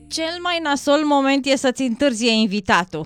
Cel mai nasol moment e să-ți întârzie invitatul.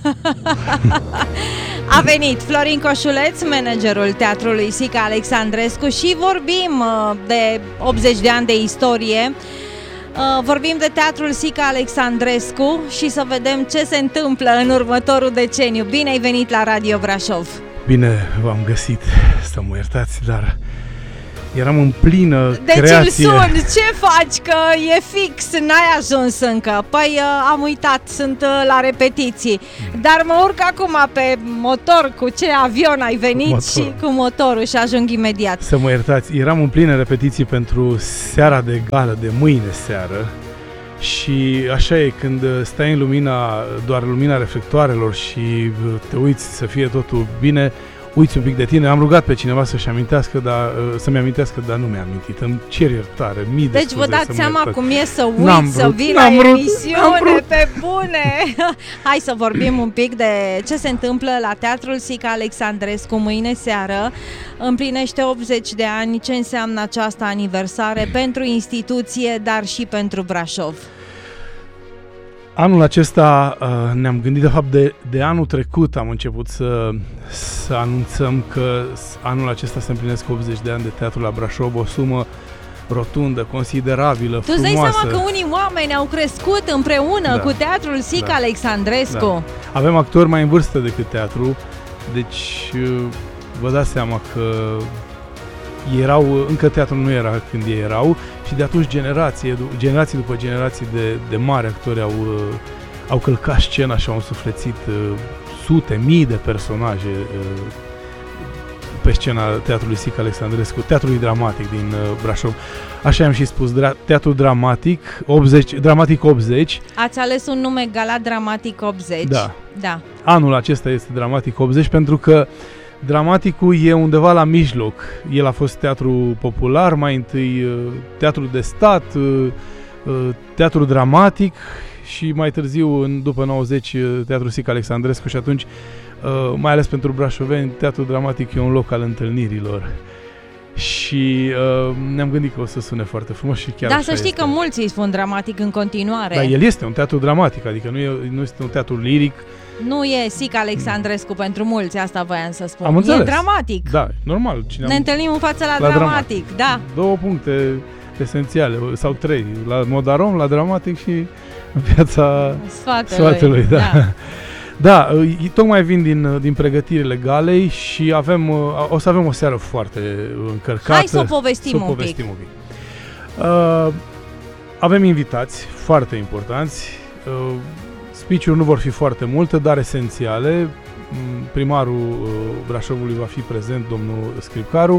A venit Florin Coșuleț, managerul Teatrului Sica Alexandrescu, și vorbim de 80 de ani de istorie. Vorbim de Teatrul Sica Alexandrescu și să vedem ce se întâmplă în următorul deceniu. Bine ai venit la Radio Brașov! Bine v-am găsit, să mă iertați, dar eram în plină deci creație. Deci îl sun, ce faci, că e fix, n-ai ajuns încă. Păi am uitat, sunt la repetiții. Dar mă urc acum pe motor, cu ce avion ai venit și cu motorul și ajung imediat. Să mă iertați, eram în plină repetiții pentru seara de gală de mâine seară. Și așa e, când stai în lumina, doar lumina reflectoarelor și te uiți să fie totul bine, uiți un pic de tine. Am rugat pe cineva să-mi amintească, dar nu mi-a amintit. Îmi cer iertare, mii de Deci scuze. vă dați seama cum e să uiți, să vii la emisiune, pe bune. Hai să vorbim un pic de ce se întâmplă la Teatrul Sica Alexandrescu mâine seară. Împlinește 80 de ani. Ce înseamnă această aniversare pentru instituție, dar și pentru Brașov? Anul acesta ne-am gândit, de fapt de anul trecut am început să anunțăm că anul acesta se împlinesc 80 de ani de teatru la Brașov, o sumă rotundă, considerabilă, frumoasă. Tu îți dai seama că unii oameni au crescut împreună cu Teatrul Sica Alexandrescu. Da. Avem actori mai în vârstă decât teatru, deci vă dați seama că încă teatrul nu era când ei erau și de atunci generații după generații de mari actori au călcat scena și au însuflețit sute, mii de personaje pe scena Teatrului Sica Alexandrescu, Teatrului Dramatic din Brașov. Așa am și spus, Teatrul Dramatic 80. Ați ales un nume, Gala Dramatic 80. Da. Anul acesta este Dramatic 80 pentru că Dramaticul e undeva la mijloc. El a fost teatru popular, mai întâi teatru de stat, teatru dramatic și mai târziu, după 90, Teatrul Sica Alexandrescu și atunci, mai ales pentru brașoveni, teatrul dramatic e un loc al întâlnirilor. Și ne-am gândit că o să sune foarte frumos și chiar. Da, să știi că mulți îi spun dramatic în continuare. Dar el este un teatru dramatic, adică nu este un teatru liric. Nu e Sica Alexandrescu pentru mulți, asta voiam să spun. Am înțeles. E dramatic. Da, normal. Ne întâlnim în față la dramatic, da. 2 puncte esențiale, sau 3, la Modarom, la Dramatic și în Piața Sfatelui. Da. Da, tocmai vin din pregătirile galei și o să avem o seară foarte încărcată. Hai să o povestim un pic. Avem invitați foarte importanți. Speech-uri nu vor fi foarte multe, dar esențiale. Primarul Brașovului va fi prezent, domnul Scripcaru.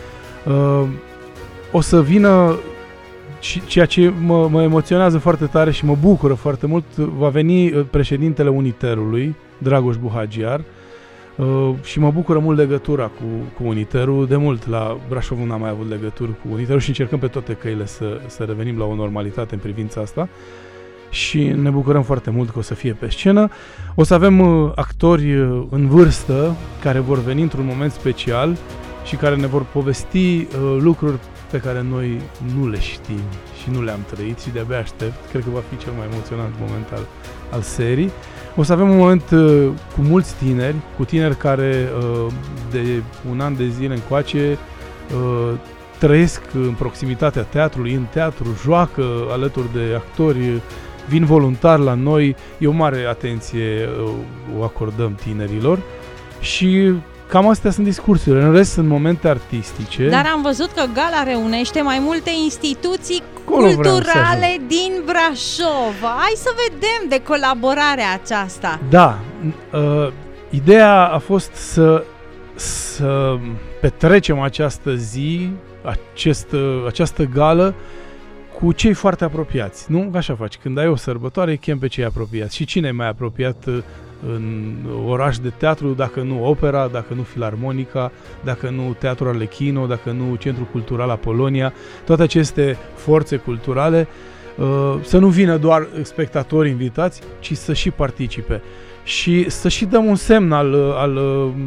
O să vină, ceea ce mă emoționează foarte tare și mă bucură foarte mult, va veni președintele Uniterului, Dragoș Buhagiar, și mă bucură mult legătura cu Uniterul. De mult la Brașov n-am mai avut legături cu Uniterul și încercăm pe toate căile să revenim la o normalitate în privința asta. Și ne bucurăm foarte mult că o să fie pe scenă. O să avem actori în vârstă care vor veni într-un moment special și care ne vor povesti lucruri pe care noi nu le știm și nu le-am trăit și de-abia aștept. Cred că va fi cel mai emoționant moment al serii. O să avem un moment cu mulți tineri care de un an de zile încoace trăiesc în proximitatea teatrului, în teatru, joacă alături de actori, vin voluntari la noi. E o mare atenție o acordăm tinerilor și cam astea sunt discursurile. În rest sunt momente artistice. Dar am văzut că gala reunește mai multe instituții culturale din Brașov. Hai să vedem de colaborarea aceasta. Da, ideea a fost să petrecem această zi, această gală cu cei foarte apropiați. Nu? Așa faci. Când ai o sărbătoare, chem pe cei apropiați. Și cine e mai apropiat în oraș de teatru, dacă nu opera, dacă nu filarmonica, dacă nu Teatrul Arlecchino, dacă nu Centrul Cultural Apolonia, toate aceste forțe culturale, să nu vină doar spectatori invitați, ci să și participe. Și să și dăm un semn al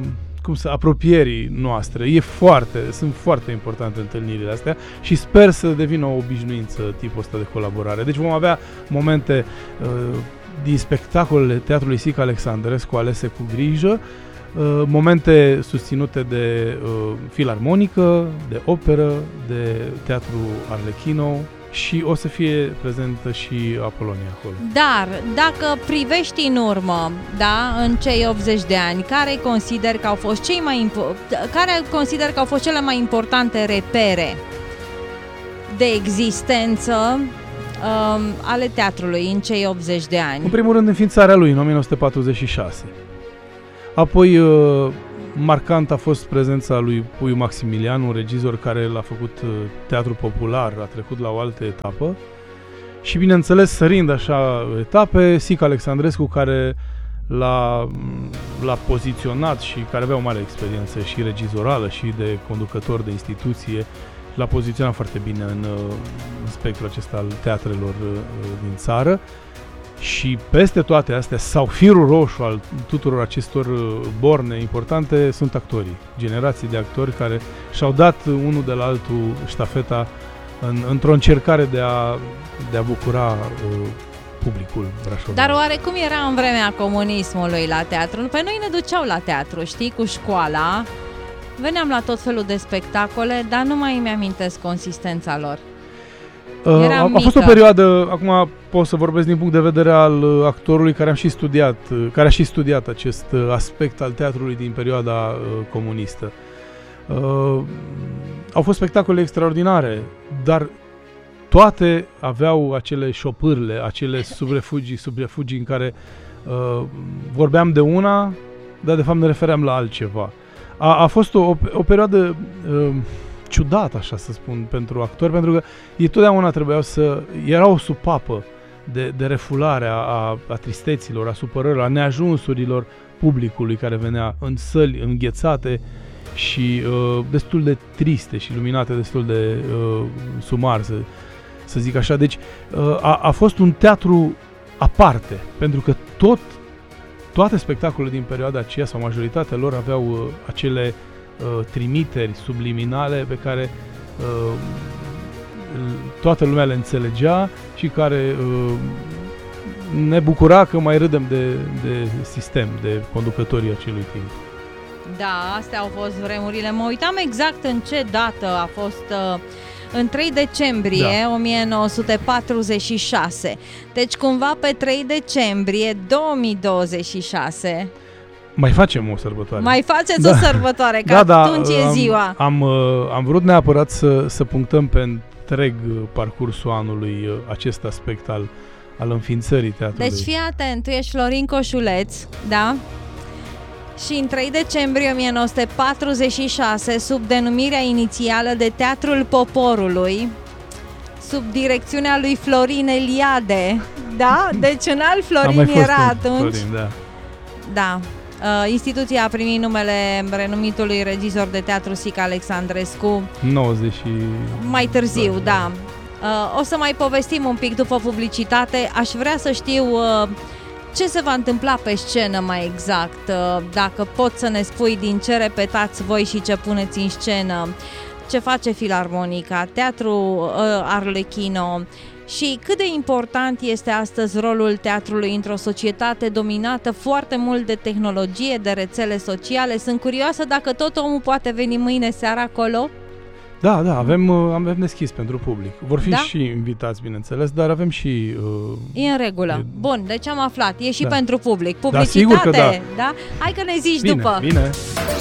apropierii noastre. Sunt foarte importante întâlnirile astea și sper să devină o obișnuință tipul ăsta de colaborare. Deci vom avea momente din spectacolele Teatrului Sica Alexandrescu alese cu grijă, momente susținute de filarmonică, de operă, de teatru Arlecchino și o să fie prezentă și Apolonia acolo. Dar, dacă privești în urmă, da, în cei 80 de ani, care consider că au fost cele mai importante repere de existență ale teatrului în cei 80 de ani? În primul rând, înființarea lui în 1946. Apoi, marcant a fost prezența lui Puiu Maximilian, un regizor care l-a făcut teatru popular, a trecut la o altă etapă. Și, bineînțeles, sărind așa etape, Sica Alexandrescu, care l-a poziționat și care avea o mare experiență și regizorală și de conducător de instituție, l-a poziționat foarte bine în spectrul acesta al teatrelor din țară. Și peste toate astea, sau firul roșu al tuturor acestor borne importante, sunt actorii. Generații de actori care și-au dat unul de la altul ștafeta într-o încercare de a bucura publicul Brașov. Dar oare cum era în vremea comunismului la teatru? Pe noi ne duceau la teatru, știi, cu școala. Veneam la tot felul de spectacole, dar nu mai îmi amintesc consistența lor. A fost o perioadă, acum pot să vorbesc din punct de vedere al actorului care a și studiat acest aspect al teatrului din perioada comunistă. Au fost spectacole extraordinare, dar toate aveau acele șopârle, acele subrefugii în care vorbeam de una, dar de fapt ne refeream la altceva. A fost o perioadă ciudat, așa să spun, pentru actori, pentru că ei totdeauna era o supapă de refulare a tristeților, a supărărilor, a neajunsurilor publicului care venea în săli înghețate și destul de triste și luminate, destul de sumar, să zic așa. Deci a fost un teatru aparte, pentru că toate spectacolele din perioada aceea, sau majoritatea lor, aveau acele trimiteri subliminale pe care toată lumea le înțelegea și care ne bucura că mai râdem de sistem, de conducătorii acelui timp. Da, astea au fost vremurile. Mă uitam exact în ce dată a fost... în 3 decembrie 1946. Deci cumva pe 3 decembrie 2026 mai facem o sărbătoare. Mai faceți o sărbătoare, că atunci e ziua. Am vrut neapărat să punctăm pe întreg parcursul anului acest aspect al înființării teatrului. Deci fii atent, tu ești Florin Coșuleț, da? Și în 3 decembrie 1946, sub denumirea inițială de Teatrul Poporului, sub direcțiunea lui Florin Eliade, da? Deci un alt Florin era atunci. Florin, da. Instituția a primit numele renumitului regizor de teatru Sica Alexandrescu 90 mai târziu, da. O să mai povestim un pic după publicitate. Aș vrea să știu ce se va întâmpla pe scenă mai exact, dacă poți să ne spui din ce repetați voi și ce puneți în scenă, ce face Filarmonica, Teatru Arlecchino și cât de important este astăzi rolul teatrului într-o societate dominată foarte mult de tehnologie, de rețele sociale. Sunt curioasă dacă tot omul poate veni mâine seara acolo. Da, avem deschis pentru public. Vor fi și invitați, bineînțeles, dar avem și... E în regulă. Bun, deci am aflat. E și pentru public. Publicitate, sigur că da? Hai că ne zici bine, după. Bine.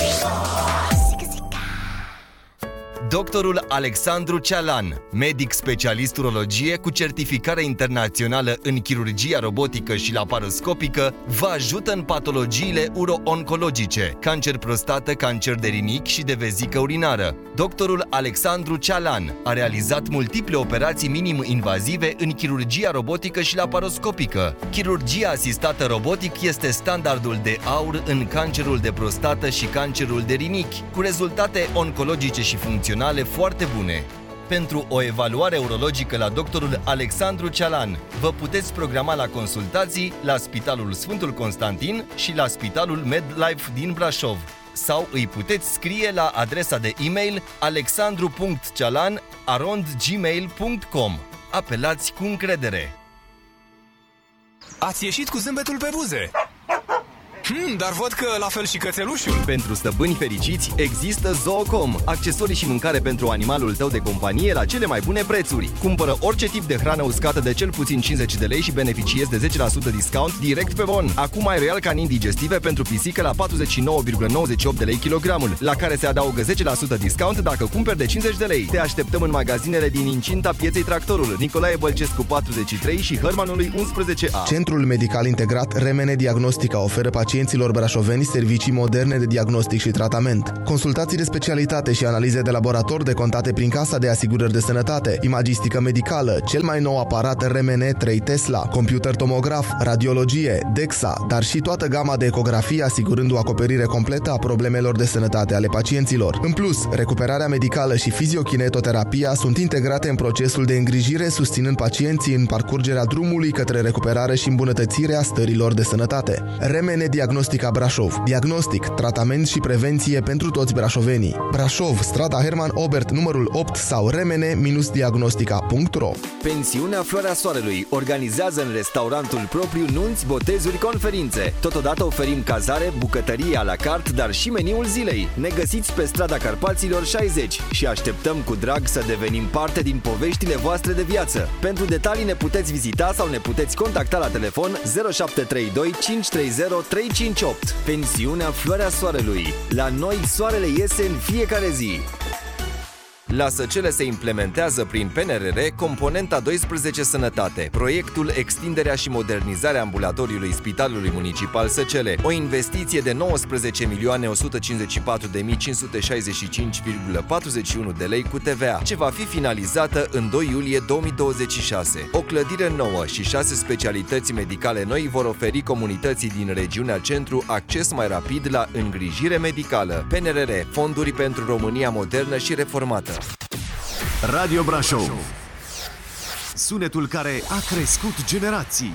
Doctorul Alexandru Cealan, medic specialist urologie cu certificare internațională în chirurgia robotică și laparoscopică, vă ajută în patologiile uro-oncologice, cancer prostată, cancer de rinichi și de vezică urinară. Doctorul Alexandru Cealan a realizat multiple operații minim-invazive în chirurgia robotică și laparoscopică. Chirurgia asistată robotic este standardul de aur în cancerul de prostată și cancerul de rinichi, cu rezultate oncologice și funcționale foarte bune. Pentru o evaluare urologică la doctorul Alexandru Cealan, vă puteți programa la consultații la Spitalul Sfântul Constantin și la Spitalul MedLife din Brașov. sau îi puteți scrie la adresa de e-mail alexandru.cialan@gmail.com. Apelați cu încredere. Ați ieșit cu zâmbetul pe buze. Dar văd că la fel și cățelușul. Pentru stăpâni fericiți există Zoocom, accesorii și mâncare pentru animalul tău de companie la cele mai bune prețuri. Cumpără orice tip de hrană uscată de cel puțin 50 de lei și beneficiezi de 10% discount direct pe bon. Acum ai Royal Canin digestive pentru pisică la 49,98 de lei kilogramul, la care se adaugă 10% discount dacă cumperi de 50 de lei. Te așteptăm în magazinele din incinta Pieței Tractorul, Nicolae Bălcescu 43 și Hărmanului 11A. Centrul Medical Integrat Remene Diagnostica oferă pacienților brașoveni servicii moderne de diagnostic și tratament. Consultații de specialitate și analize de laborator decontate prin Casa de Asigurări de Sănătate, imagistică medicală, cel mai nou aparat RMN 3 Tesla, computer tomograf, radiologie, DEXA, dar și toată gama de ecografie asigurând o acoperire completă a problemelor de sănătate ale pacienților. În plus, recuperarea medicală și fiziokinetoterapia sunt integrate în procesul de îngrijire, susținând pacienții în parcurgerea drumului către recuperare și îmbunătățirea stărilor de sănătate. RMN Diagnostica Brașov. Diagnostic, tratament și prevenție pentru toți brașovenii. Brașov, strada Herman Obert, numărul 8 sau remene-diagnostica.ro. Pensiunea Floarea Soarelui organizează în restaurantul propriu nunți, botezuri, conferințe. Totodată oferim cazare, bucătărie à la carte, dar și meniul zilei. Ne găsiți pe strada Carpaților 60 și așteptăm cu drag să devenim parte din poveștile voastre de viață. Pentru detalii ne puteți vizita sau ne puteți contacta la telefon 0732 530 358. Pensiunea Floarea Soarelui. La noi soarele iese în fiecare zi. La Săcele se implementează prin PNRR componenta 12 Sănătate, proiectul Extinderea și modernizarea ambulatoriului Spitalului Municipal Săcele, o investiție de 19.154.565,41 de lei cu TVA, ce va fi finalizată în 2 iulie 2026. O clădire nouă și 6 specialități medicale noi vor oferi comunității din regiunea centru acces mai rapid la îngrijire medicală. PNRR, fonduri pentru România modernă și reformată. Radio Brașov. Sunetul care a crescut generații.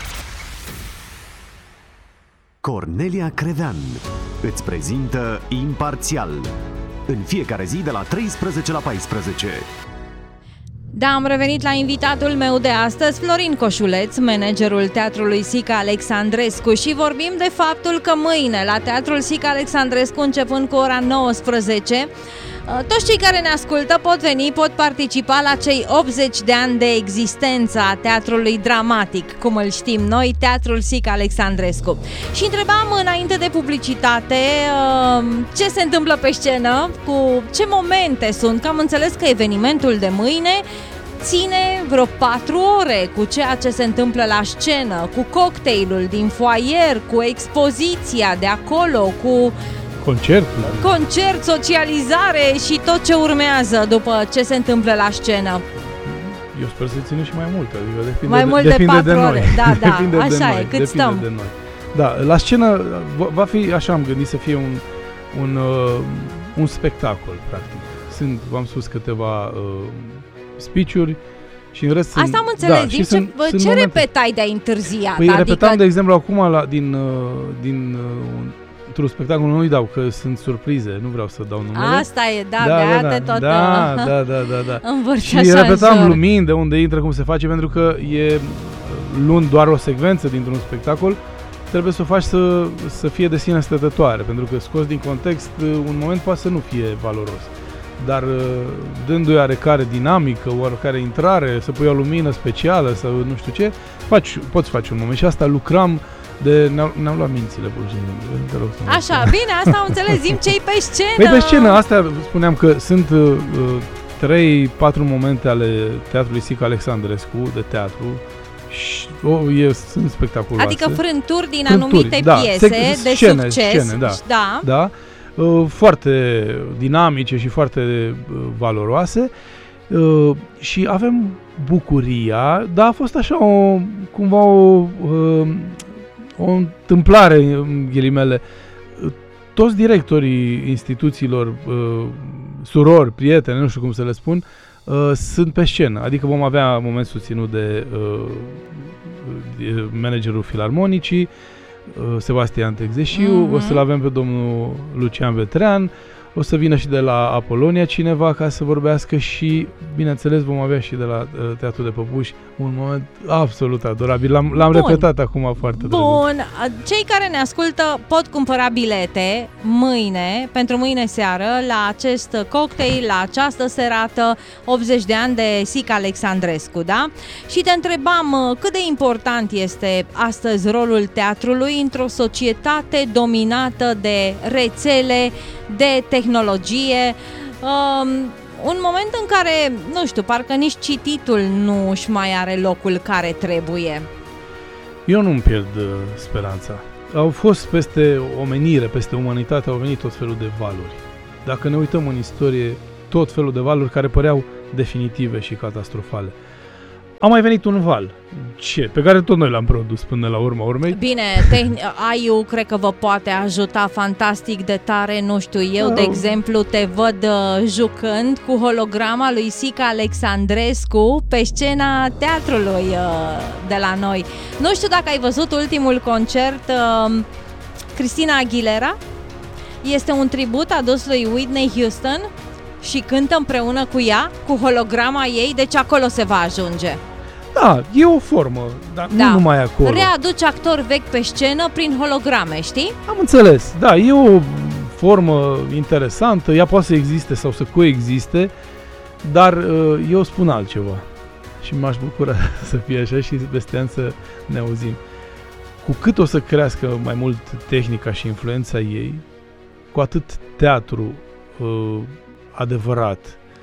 Cornelia Crevean îți prezintă Imparțial în fiecare zi de la 13 la 14. Da, am revenit la invitatul meu de astăzi, Florin Coșuleț, managerul Teatrului Sica Alexandrescu, și vorbim de faptul că mâine la Teatrul Sica Alexandrescu, începând cu ora 19, toți cei care ne ascultă pot veni, pot participa la cei 80 de ani de existență a teatrului dramatic, cum îl știm noi, Teatrul Sica Alexandrescu. Și întrebam înainte de publicitate ce se întâmplă pe scenă, cu ce momente sunt, că am înțeles că evenimentul de mâine ține vreo 4 ore, cu ceea ce se întâmplă la scenă, cu cocktailul din foaier, cu expoziția de acolo, cu concert, socializare și tot ce urmează după ce se întâmplă la scenă. Eu sper să ține și mai mult, adică depinde mai mult de 4 ore. Da, depinde așa de noi, e, cât stăm. De noi. Da, la scenă va fi, așa am gândit, să fie un spectacol, practic. V-am spus câteva speech-uri și în rest asta am înțeles, ce repetai de-ai întârziat? Păi repetam, de exemplu, acum din într-un spectacol nu-i dau, că sunt surprize, nu vreau să dau numele. Asta e, beate tot. Da. Și repetam lumini, de unde intră, cum se face, pentru că luând doar o secvență dintr-un spectacol, trebuie să o faci să fie de sine stătătoare, pentru că scos din context, un moment poate să nu fie valoros. Dar dându-i oarecare dinamică, oarecare intrare, să pui o lumină specială sau nu știu ce, poți face un moment. Și asta lucram ne-am luat mințile, pur și simplu. Așa, bine, asta am înțeles, zi-mi ce-i pe scenă. Păi pe scenă, asta spuneam că sunt 3-4 momente ale Teatrului Sica Alexandrescu, de teatru, și sunt spectaculoase. Adică frânturi din anumite piese de succes. Da. Foarte dinamice și foarte valoroase. Și avem bucuria, dar a fost așa cumva o întâmplare, în ghilimele. Toți directorii instituțiilor, surori, prieteni, nu știu cum să le spun, sunt pe scenă. Adică vom avea moment susținut de managerul filarmonicii, Sebastian Texeșiu, o să-l avem pe domnul Lucian Vetrean, o să vină și de la Apolonia cineva ca să vorbească și, bineînțeles, vom avea și de la Teatrul de Păpuși un moment absolut adorabil. L-am repetat acum foarte drăguț. Bun, cei care ne ascultă pot cumpăra bilete mâine, pentru mâine seară, la acest cocktail, la această serată 80 de ani de Sica Alexandrescu, da? Și te întrebam cât de important este astăzi rolul teatrului într-o societate dominată de rețele, de tehnologie, un moment în care, nu știu, parcă nici cititul nu își mai are locul care trebuie. Eu nu-mi pierd speranța. Au fost peste omenire, peste umanitate, au venit tot felul de valuri. Dacă ne uităm în istorie, tot felul de valuri care păreau definitive și catastrofale. A mai venit un val, pe care tot noi l-am produs până la urma urmei. Bine, AI-ul cred că vă poate ajuta fantastic de tare, nu știu, eu de exemplu te văd jucând cu holograma lui Sica Alexandrescu pe scena teatrului de la noi. Nu știu dacă ai văzut ultimul concert, Christina Aguilera, este un tribut adus lui Whitney Houston și cântă împreună cu ea, cu holograma ei, deci acolo se va ajunge. Da, e o formă, dar nu numai acolo. Readuci actori vechi pe scenă prin holograme, știi? Am înțeles, da, e o formă interesantă, ea poate să existe sau să coexiste, dar eu spun altceva și m-aș bucura să fie așa și peste ani să ne auzim. Cu cât o să crească mai mult tehnica și influența ei, cu atât teatru adevărat,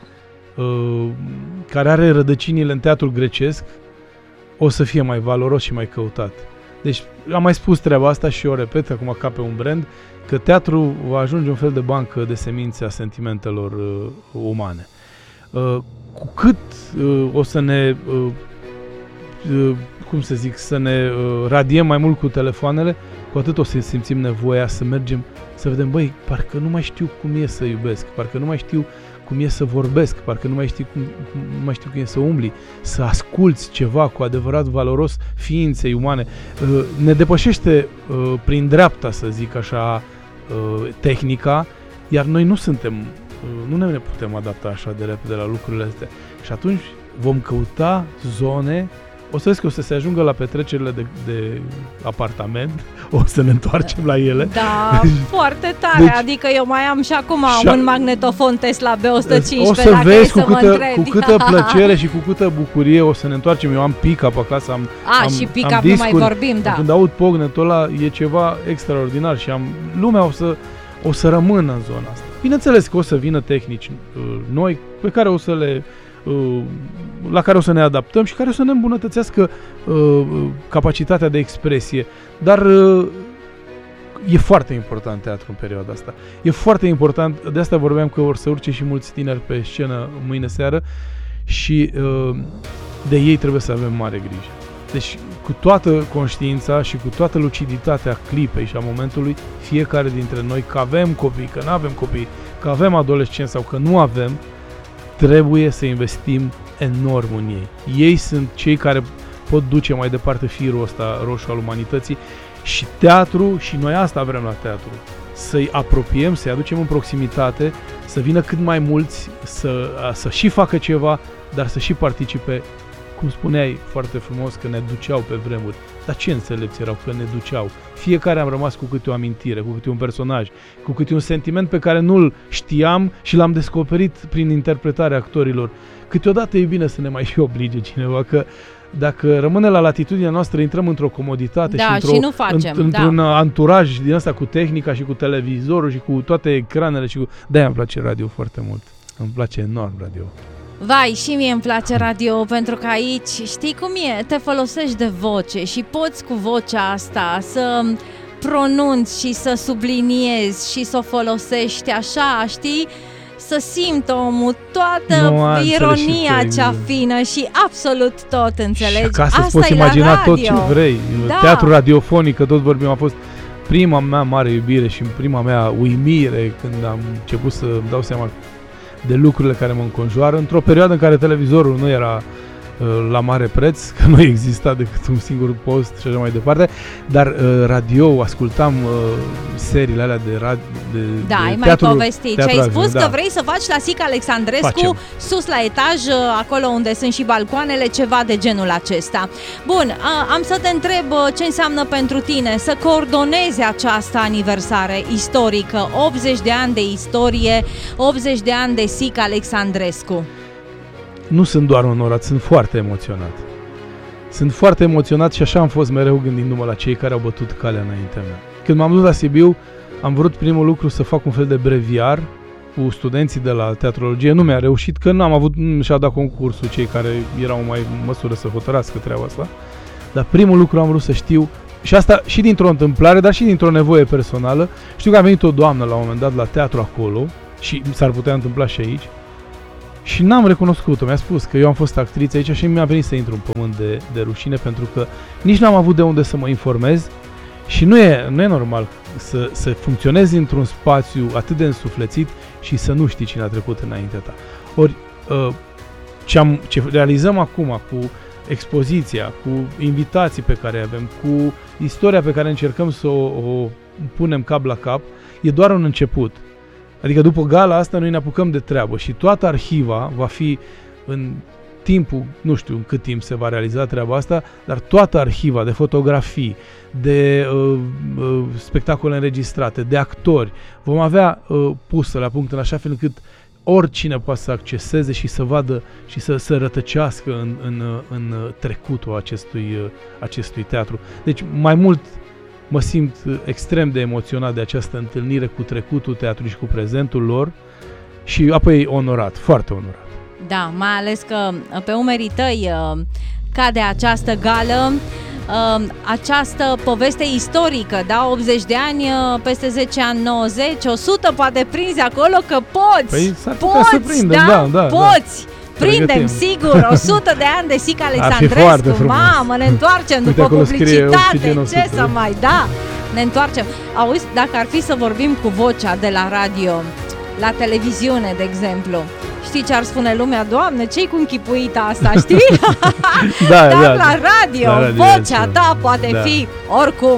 care are rădăcinile în teatrul grecesc, o să fie mai valoros și mai căutat. Deci am mai spus treaba asta și o repet acum ca pe un brand, că teatrul va ajunge un fel de bancă de semințe a sentimentelor umane. Cu cât o să ne să ne radiem mai mult cu telefoanele, cu atât o să simțim nevoia să mergem să vedem, băi, parcă nu mai știu cum e să iubesc, parcă nu mai știu cum e să vorbesc, parcă nu mai știu cum e să umbli, să asculți ceva cu adevărat valoros ființei umane. Ne depășește prin dreapta, să zic așa, tehnica, iar noi nu ne putem adapta așa de repede la lucrurile astea. Și atunci vom căuta zone. O să vezi că o să se ajungă la petrecerile de apartament, o să ne întoarcem la ele. Da, foarte tare, deci, adică eu mai am și acum un magnetofon Tesla B115, o să vezi cu câtă plăcere și cu câtă bucurie o să ne întoarcem. Eu am pick-up acasă, și pick-up nu mai vorbim, da. Când aud pognetul ăla, e ceva extraordinar și lumea o să rămână în zona asta. Bineînțeles că o să vină tehnici noi, pe care la care o să ne adaptăm și care o să ne îmbunătățească capacitatea de expresie. Dar e foarte important teatru în perioada asta. E foarte important, de asta vorbeam că vor să urce și mulți tineri pe scenă mâine seară și de ei trebuie să avem mare grijă. Deci cu toată conștiința și cu toată luciditatea clipei și a momentului, fiecare dintre noi, că avem copii, că nu avem copii, că avem adolescenți sau că nu avem, trebuie să investim enorm în ei. Ei sunt cei care pot duce mai departe firul ăsta roșu al umanității și teatru, și noi asta vrem la teatru. Să-i apropiem, să-i aducem în proximitate, să vină cât mai mulți, să și facă ceva, dar să și participe. Cum spuneai foarte frumos că ne duceau pe vremuri. Dar ce înțelepți erau că ne duceau? Fiecare am rămas cu câte o amintire, cu câte un personaj, cu câte un sentiment pe care nu-l știam și l-am descoperit prin interpretarea actorilor. Câteodată e bine să ne mai și oblige cineva, că dacă rămâne la latitudinea noastră, intrăm într-o comoditate și într-un anturaj din asta cu tehnica și cu televizorul și cu toate ecranele și cu... De-aia îmi place radio foarte mult. Îmi place enorm radio. Vai, și mie îmi place radio, pentru că aici, știi cum e, te folosești de voce și poți cu vocea asta să pronunți și să subliniezi și să o folosești așa, știi? Să simtă omul toată ironia cea fină și absolut tot, înțelegi? Și ca să-ți poți imagina tot ce vrei. Da. Teatru radiofonic, că tot vorbim, a fost prima mea mare iubire și prima mea uimire când am început să îmi dau seama de lucrurile care mă înconjoară, într-o perioadă în care televizorul nu era la mare preț, că nu exista decât un singur post și așa mai departe, dar radio, ascultam seriile alea de ai mai povestit. Și ai spus că vrei să faci la SIC Alexandrescu, sus la etaj, acolo unde sunt și balcoanele, ceva de genul acesta. Bun, am să te întreb ce înseamnă pentru tine să coordonezi această aniversare istorică, 80 de ani de istorie, 80 de ani de SIC Alexandrescu. Nu sunt doar onorat, sunt foarte emoționat. Sunt foarte emoționat și așa am fost mereu gândindu-mă la cei care au bătut calea înaintea mea. Când m-am dus la Sibiu, am vrut primul lucru să fac un fel de breviar cu studenții de la teatrologie. Nu mi-a reușit, că nu și-au dat concursul cei care erau mai în măsură să hotărască treaba asta. Dar primul lucru am vrut să știu, și asta și dintr-o întâmplare, dar și dintr-o nevoie personală. Știu că a venit o doamnă la un moment dat la teatru acolo și s-ar putea întâmpla și aici. Și n-am recunoscut-o, mi-a spus că eu am fost actriță aici și mi-a venit să intru în pământ de rușine, pentru că nici n-am avut de unde să mă informez și nu e normal să funcționezi într-un spațiu atât de însuflețit și să nu știi cine a trecut înaintea ta. Ori ce realizăm acum cu expoziția, cu invitații pe care avem, cu istoria pe care încercăm să o punem cap la cap, e doar un început. Adică după gala asta noi ne apucăm de treabă și toată arhiva va fi în timpul, nu știu în cât timp se va realiza treaba asta, dar toată arhiva de fotografii, de spectacole înregistrate, de actori, vom avea pusă la punct în așa fel încât oricine poate să acceseze și să vadă și să rătăcească în trecutul acestui teatru. Deci mai mult mă simt extrem de emoționat de această întâlnire cu trecutul teatrului și cu prezentul lor și apoi onorat, foarte onorat. Da, mai ales că pe umerii tăi cade această gală, această poveste istorică, da? 80 de ani, peste 10 ani 90, 100 poate prinzi acolo că poți! Păi s-ar putea să prindem, da, poți! Da. Prindem, sigur, 100 de ani de SIC Alexandrescu, mamă, ne întoarcem după publicitate, ce să mai da, ne întoarcem. Auzi, dacă ar fi să vorbim cu vocea de la radio, la televiziune, de exemplu, știi ce ar spune lumea? Doamne, ce-i cu închipuita asta, știi? Dar la radio, vocea ta poate fi oricum.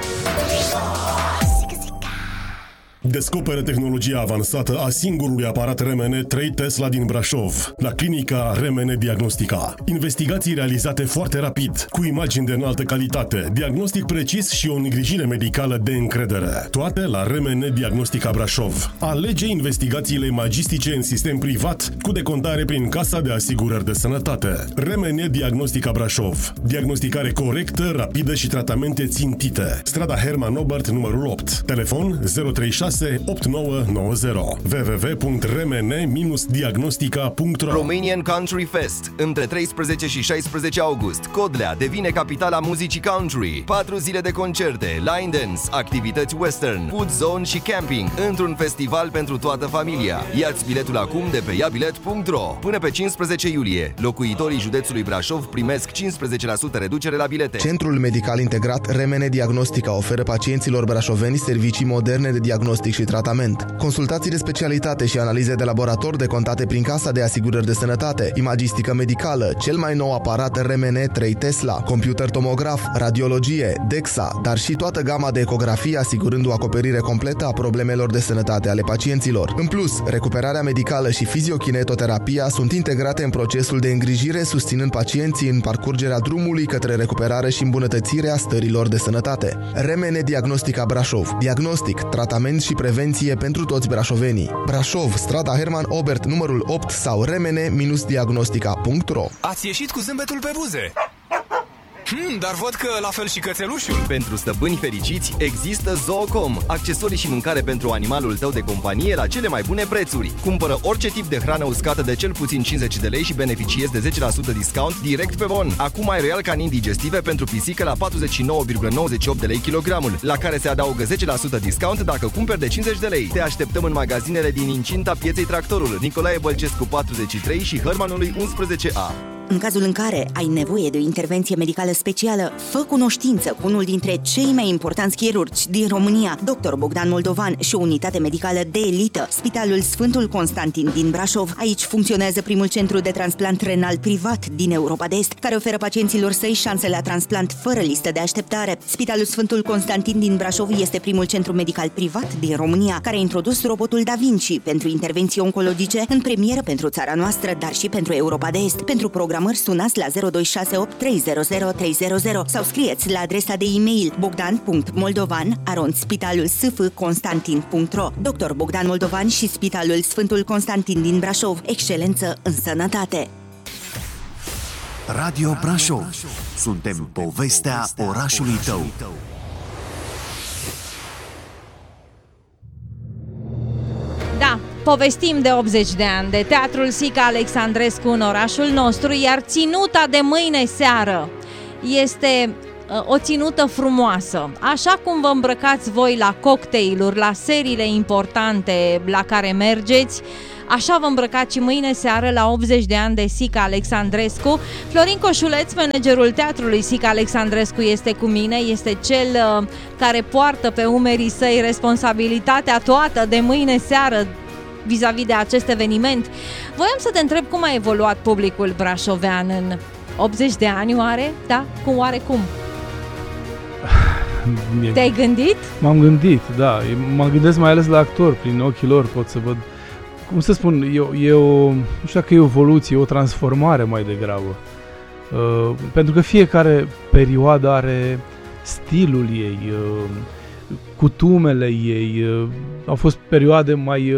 Descoperă tehnologia avansată a singurului aparat RMN 3 Tesla din Brașov, la clinica RMN Diagnostica. Investigații realizate foarte rapid, cu imagini de înaltă calitate, diagnostic precis și o îngrijire medicală de încredere. Toate la RMN Diagnostica Brașov. Alege investigațiile magistice în sistem privat, cu decontare prin Casa de Asigurări de Sănătate. RMN Diagnostica Brașov. Diagnosticare corectă, rapidă și tratamente țintite. Strada Herman Obert, numărul 8. Telefon 036 8990 www.remene-diagnostica.ro. Romanian Country Fest. Între 13 și 16 august, Codlea devine capitala muzicii country. 4 zile de concerte, line dance, activități western, food zone și camping, într-un festival pentru toată familia. Ia-ți biletul acum de pe iabilet.ro. Până pe 15 iulie, locuitorii județului Brașov primesc 15% reducere la bilete. Centrul Medical Integrat Remene Diagnostica oferă pacienților brașoveni servicii moderne de diagnostic și tratament, consultații de specialitate și analize de laborator decontate prin Casa de Asigurări de Sănătate, imagistică medicală, cel mai nou aparat RMN 3 Tesla, computer tomograf, radiologie, DEXA, dar și toată gama de ecografie, asigurând o acoperire completă a problemelor de sănătate ale pacienților. În plus, recuperarea medicală și fiziokinetoterapia sunt integrate în procesul de îngrijire, susținând pacienții în parcurgerea drumului către recuperare și îmbunătățirea stărilor de sănătate. RMN Diagnostica Brașov. Diagnostic, tratament și prevenție pentru toți brașovenii. Brașov, strada Herman Obert, numărul 8 sau remene-diagnostica.ro. Ați ieșit cu zâmbetul pe buze. Dar văd că la fel și cățelușul. Pentru stăpâni fericiți există Zoocom, accesorii și mâncare pentru animalul tău de companie la cele mai bune prețuri. Cumpără orice tip de hrană uscată de cel puțin 50 de lei și beneficiezi de 10% discount direct pe bon. Acum ai Royal Canin digestive pentru pisică la 49,98 de lei kilogramul, la care se adaugă 10% discount dacă cumperi de 50 de lei. Te așteptăm în magazinele din incinta pieței Tractorul, Nicolae Bălcescu 43 și Hărmanului 11A. În cazul în care ai nevoie de o intervenție medicală specială, fă cunoștință cu unul dintre cei mai importanți chirurgi din România, Dr. Bogdan Moldovan, și o unitate medicală de elită, Spitalul Sfântul Constantin din Brașov. Aici funcționează primul centru de transplant renal privat din Europa de Est, care oferă pacienților săi șanse la transplant fără listă de așteptare. Spitalul Sfântul Constantin din Brașov este primul centru medical privat din România care a introdus robotul Da Vinci pentru intervenții oncologice în premieră pentru țara noastră, dar și pentru Europa de Est. Pentru programări sunați la 0268 300 300 sau scrieți la adresa de e-mail bogdan.moldovan@spitalulsfconstantin.ro. Dr. Bogdan Moldovan și Spitalul Sfântul Constantin din Brașov. Excelență în sănătate. Radio Brașov. Suntem povestea orașului tău. Da, povestim de 80 de ani de Teatrul Sica Alexandrescu în orașul nostru, iar ținuta de mâine seară este o ținută frumoasă. Așa cum vă îmbrăcați voi la cocktailuri, la seriile importante la care mergeți, așa vă îmbrăcați și mâine seară la 80 de ani de Sica Alexandrescu. Florin Coșuleț, managerul Teatrului Sica Alexandrescu, este cu mine, este cel care poartă pe umerii săi responsabilitatea toată de mâine seară vis-a-vis de acest eveniment. Voiam să te întreb cum a evoluat publicul brașovean în 80 de ani, oare? Da? Cum? Te-ai gândit? M-am gândit, da. Mă gândesc mai ales la actori, prin ochii lor pot să văd. Cum să spun, nu știu dacă e o evoluție, o transformare mai degrabă. Pentru că fiecare perioadă are stilul ei, cutumele ei. Au fost perioade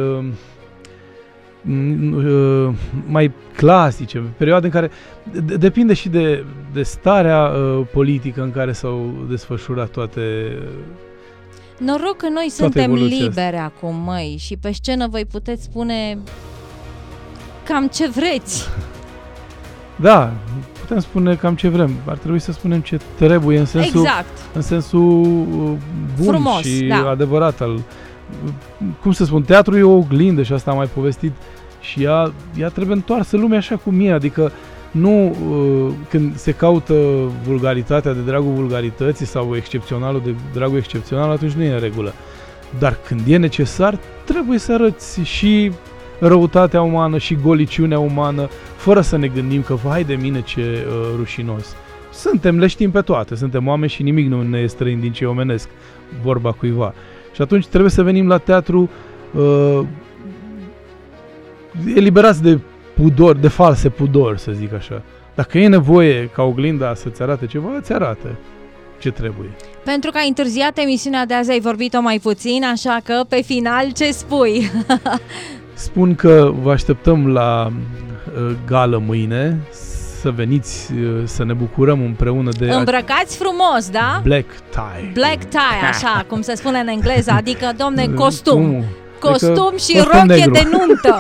mai clasice, perioade în care depinde și de starea politică în care s-au desfășurat toate. Noroc că noi suntem liberi acum, măi, și pe scenă voi puteți spune cam ce vreți. Da, putem spune cam ce vrem. Ar trebui să spunem ce trebuie în sensul, exact. În sensul bun frumos, și adevărat al. Cum să spun, teatrul e o oglindă și asta am mai povestit și ea trebuie întoarsă lumea așa cum e, adică nu când se caută vulgaritatea de dragul vulgarității sau excepționalul de dragul excepțional, atunci nu e în regulă. Dar când e necesar, trebuie să arăți și răutatea umană și goliciunea umană, fără să ne gândim că, hai de mine ce rușinos. Le știm pe toate, suntem oameni și nimic nu ne e străin din ce omenesc, vorba cuiva. Și atunci trebuie să venim la teatru eliberați de pudori, de false pudori, să zic așa. Dacă e nevoie ca oglinda să-ți arate ceva, îți arată ce trebuie. Pentru că ai întârziat emisiunea de azi, ai vorbit-o mai puțin, așa că pe final ce spui? Spun că vă așteptăm la gală mâine, să veniți să ne bucurăm împreună de... Îmbrăcați frumos, da? Black tie. Black tie, așa cum se spune în engleză, adică, domne, costum. Costum adică și rochie de nuntă.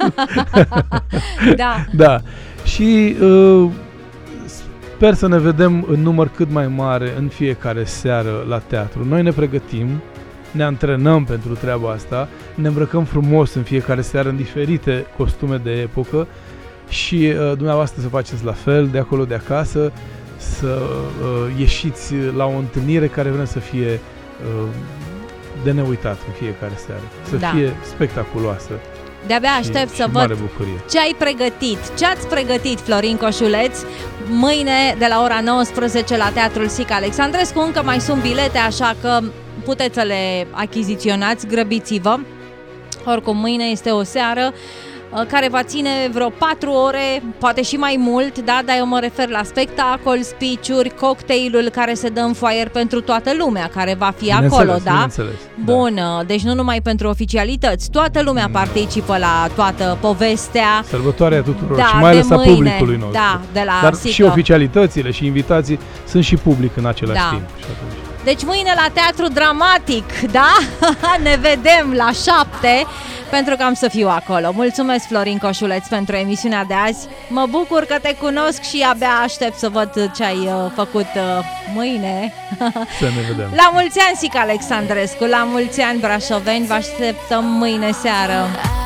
Da. Da. Și sper să ne vedem în număr cât mai mare în fiecare seară la teatru. Noi ne pregătim, ne antrenăm pentru treaba asta, ne îmbrăcăm frumos în fiecare seară în diferite costume de epocă și dumneavoastră să faceți la fel, de acolo de acasă, să ieșiți la o întâlnire care vrem să fie de neuitat în fiecare seară, să fie spectaculoasă. De-abia aștept să văd ce ai pregătit, ce ați pregătit, Florin Coșuleț, mâine de la ora 19 la Teatrul Sica Alexandrescu. Încă mai sunt bilete, așa că puteți să le achiziționați, grăbiți-vă. Oricum, mâine este o seară care va ține vreo 4 ore, poate și mai mult, da? Dar eu mă refer la spectacol, speech-uri, cocktailul care se dă în foaier pentru toată lumea care va fi acolo, da? Bun, deci nu numai pentru oficialități, toată lumea participă la toată povestea. Sărbătoarea tuturor și mai ales a publicului nostru. Da, de la Dar Sica. Și oficialitățile și invitații sunt și public în același timp. Deci mâine la Teatru Dramatic, da? Ne vedem la 7, pentru că am să fiu acolo. Mulțumesc, Florin Coșuleț, pentru emisiunea de azi. Mă bucur că te cunosc și abia aștept să văd ce ai făcut mâine. Să ne vedem. La mulți ani, Sica Alexandrescu, la mulți ani, brașoveni, vă așteptăm mâine seară.